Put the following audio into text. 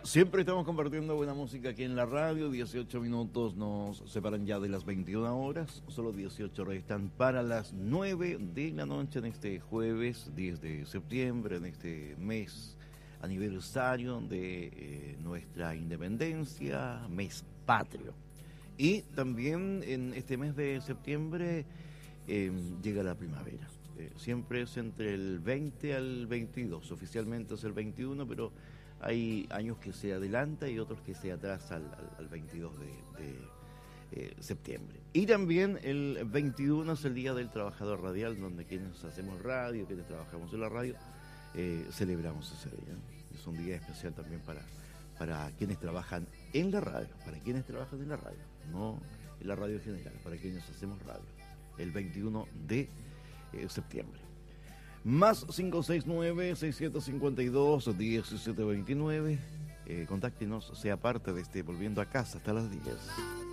Siempre estamos compartiendo buena música aquí en la radio. 18 minutos nos separan ya de las 21 horas. Solo 18 restan para las 9 de la noche en este jueves 10 de septiembre, en este mes aniversario de nuestra independencia, mes patrio. Y también en este mes de septiembre llega la primavera. Siempre es entre el 20 al 22. Oficialmente es el 21, pero hay años que se adelanta y otros que se atrasa al 22 de septiembre. Y también el 21 es el Día del Trabajador Radial, donde quienes hacemos radio, quienes trabajamos en la radio, celebramos ese día. Es un día especial también para quienes trabajan en la radio, para quienes trabajan en la radio, no en la radio en general, para quienes hacemos radio, el 21 de septiembre. Más 569-652-1729. Contáctenos, sea parte de este Volviendo a Casa hasta las 10.